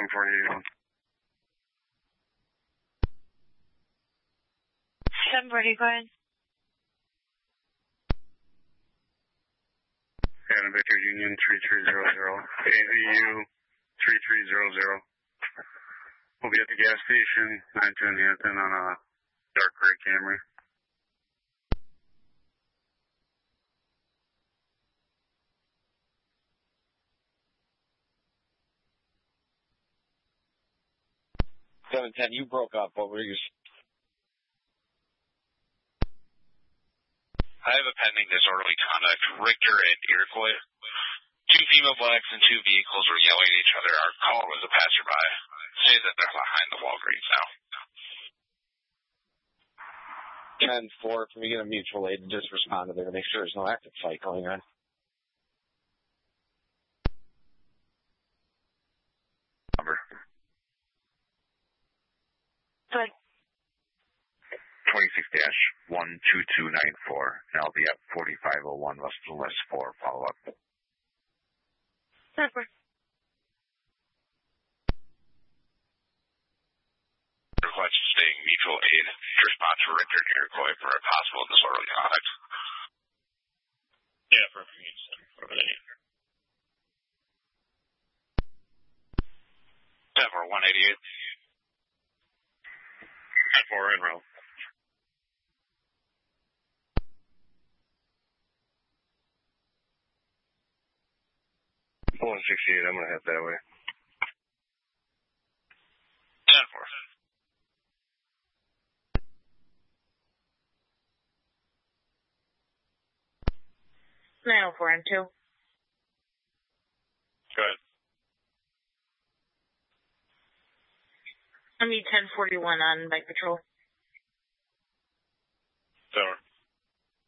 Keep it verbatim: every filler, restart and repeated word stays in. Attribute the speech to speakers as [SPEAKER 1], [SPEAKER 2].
[SPEAKER 1] seven forty-eight.
[SPEAKER 2] seven forty, go ahead.
[SPEAKER 1] Adam Victor Union three three zero zero. A V U three three zero zero. We'll be at the gas station, nine two in Hampton on a dark gray Camry.
[SPEAKER 3] seven ten, you broke up. What were you?
[SPEAKER 4] I have a pending disorderly conduct. Richter and Iroquois. Two female blacks and two vehicles were yelling at each other. Our caller was a passerby. Say that they're behind the Walgreens now.
[SPEAKER 3] ten four, can we get a mutual aid and just respond to there to make sure there's no active fight going on?
[SPEAKER 1] Number.
[SPEAKER 2] Good.
[SPEAKER 1] twenty-six dash one two two nine four, and I'll be at forty-five oh one Western West four, follow up.
[SPEAKER 2] Super.
[SPEAKER 4] Requesting mutual aid to respond to Richter and Iroquois for a possible disorderly conduct.
[SPEAKER 5] Yeah, perfect. Over there.
[SPEAKER 4] ten four one eighty-eight.
[SPEAKER 5] ten four in row.
[SPEAKER 1] one sixty-eight, I'm going to head that way.
[SPEAKER 4] ten four.
[SPEAKER 2] nine oh four and two.
[SPEAKER 5] Good.
[SPEAKER 2] I mean ten forty-one on bike patrol.
[SPEAKER 5] Over.